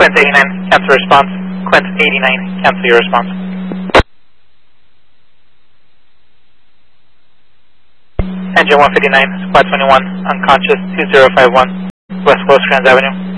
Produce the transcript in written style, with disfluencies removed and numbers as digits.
Quint 89, cancel response. Quint 89, cancel your response. Engine 159, Squad 21, unconscious 2051, West Rosecrans Avenue.